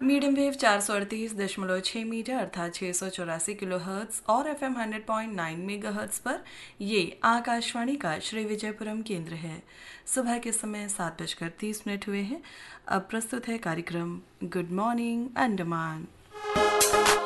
Medium wave 438.6 metre अर्थात 684 kilo hertz और FM 100.9 megahertz पर ये आकाशवाणी का श्री विजयपुरम केंद्र है। सुबह के समय 7:30 हुए हैं। अब प्रस्तुत है कार्यक्रम गुड मॉर्निंग अंडमान।